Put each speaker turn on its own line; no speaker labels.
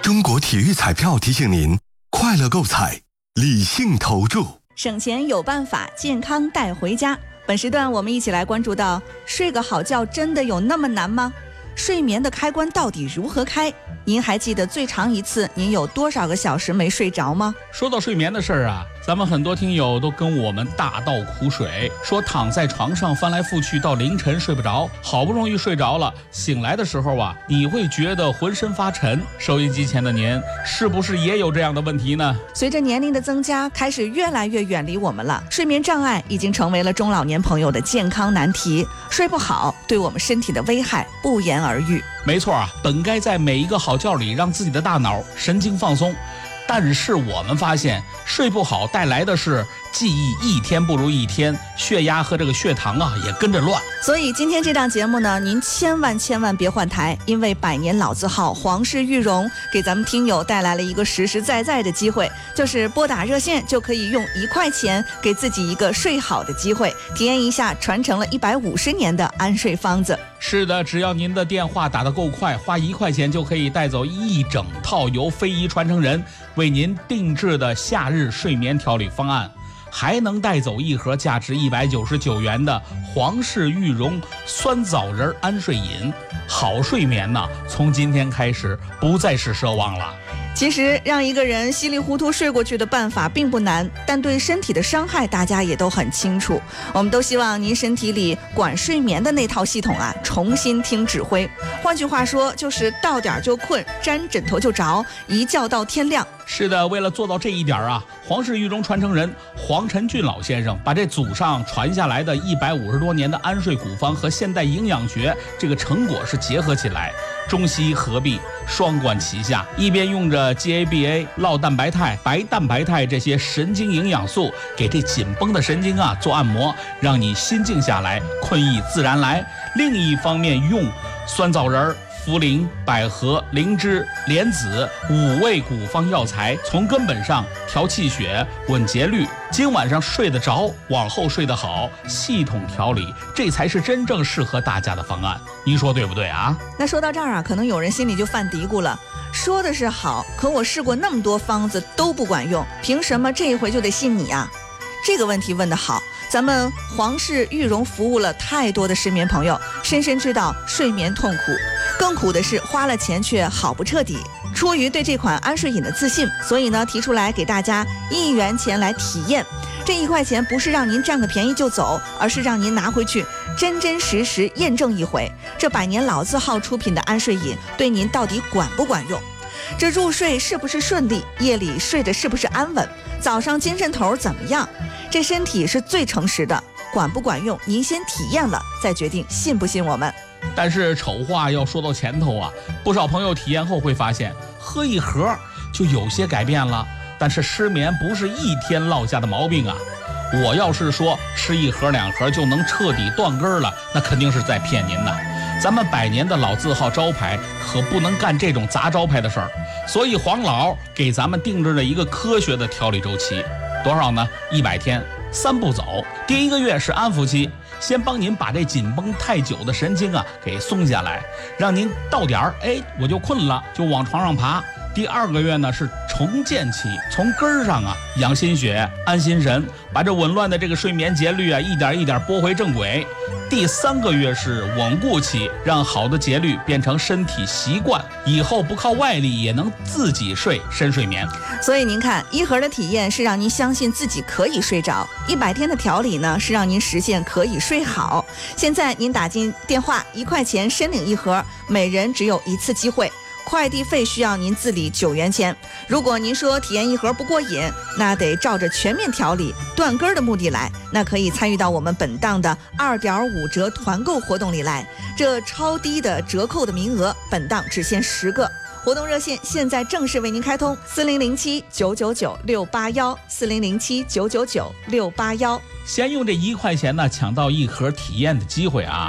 中国体育彩票提醒您：快乐购彩，理性投注，
省钱有办法，健康带回家。本时段我们一起来关注到，睡个好觉真的有那么难吗？睡眠的开关到底如何开？您还记得最长一次您有多少个小时没睡着吗？
说到睡眠的事儿啊，咱们很多听友都跟我们大倒苦水，说躺在床上翻来覆去到凌晨睡不着，好不容易睡着了，醒来的时候啊，你会觉得浑身发沉。收音机前的您是不是也有这样的问题呢？
随着年龄的增加，开始越来越远离我们了，睡眠障碍已经成为了中老年朋友的健康难题。睡不好对我们身体的危害不言而喻。
没错啊，本该在每一个好觉里让自己的大脑神经放松，但是我们发现睡不好带来的是记忆一天不如一天，血压和这个血糖啊也跟着乱。
所以今天这档节目呢，您千万别换台，因为百年老字号皇氏玉荣给咱们听友带来了一个实实在在的机会，就是拨打热线就可以用1块钱给自己一个睡好的机会，体验一下传承了150年的安睡方子。
是的，只要您的电话打得够快，花1块钱就可以带走一整套由非遗传承人为您定制的夏日睡眠调理方案，还能带走一盒价值199元的皇氏玉荣酸枣仁安睡饮。好睡眠呢，从今天开始不再是奢望了。
其实让一个人稀里糊涂睡过去的办法并不难，但对身体的伤害大家也都很清楚。我们都希望您身体里管睡眠的那套系统啊，重新听指挥。换句话说，就是到点就困，沾枕头就着，一觉到天亮。
是的，为了做到这一点啊，皇氏玉荣传承人黄晨俊老先生把这祖上传下来的150多年的安睡古方和现代营养学这个成果是结合起来，中西合璧，双管齐下，一边用着 GABA、酪蛋白肽、白蛋白肽这些神经营养素给这紧绷的神经啊做按摩，让你心静下来，困意自然来。另一方面用酸枣仁、茯苓、百合、灵芝、莲子5味古方药材，从根本上调气血、稳节律。今晚上睡得着，往后睡得好，系统调理，这才是真正适合大家的方案。您说对不对啊？
那说到这儿啊，可能有人心里就犯嘀咕了，说的是好，可我试过那么多方子都不管用，凭什么这一回就得信你啊？这个问题问得好，咱们皇氏玉荣服务了太多的失眠朋友，深深知道睡眠痛苦，更苦的是花了钱却好不彻底。出于对这款安睡饮的自信，所以呢提出来给大家1元钱来体验。这1块钱不是让您占个便宜就走，而是让您拿回去真真实实验证一回，这百年老字号出品的安睡饮对您到底管不管用？这入睡是不是顺利？夜里睡得是不是安稳？早上精神头怎么样？这身体是最诚实的，管不管用您先体验了再决定信不信我们。
但是丑话要说到前头啊，不少朋友体验后会发现，喝一盒就有些改变了。但是失眠不是一天落下的毛病啊！我要是说吃1盒2盒就能彻底断根了，那肯定是在骗您呐。咱们百年的老字号招牌可不能干这种砸招牌的事儿，所以黄老给咱们定制了一个科学的调理周期，多少呢？100天，3步走。第1个月是安抚期，先帮您把这紧绷太久的神经啊给松下来，让您到点儿我就困了，就往床上爬。第2个月呢是重建期，从根儿上啊养心血、安心神，把这紊乱的这个睡眠节律啊一点一点拨回正轨。第3个月是稳固期，让好的节律变成身体习惯，以后不靠外力也能自己睡深睡眠。
所以您看，1盒的体验是让您相信自己可以睡着，100天的调理呢是让您实现可以睡好。现在您打进电话1块钱申领1盒，每人只有1次机会。快递费需要您自理9元钱。如果您说体验1盒不过瘾，那得照着全面调理断根的目的来，那可以参与到我们本档的2.5折团购活动里来。这超低的折扣的名额，本档只限10个。活动热线现在正式为您开通，4007-999-681，4007-999-681。
先用这1块钱呢抢到1盒体验的机会啊！